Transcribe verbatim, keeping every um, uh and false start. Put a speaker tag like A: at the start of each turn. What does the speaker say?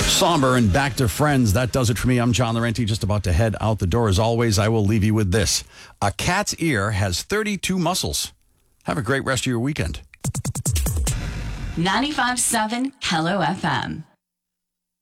A: Somber and back to friends. That does it for me. I'm John Laurenti, just about to head out the door. As always, I will leave you with this. A cat's ear has thirty-two muscles. Have a great rest of your weekend.
B: ninety-five point seven Hello F M.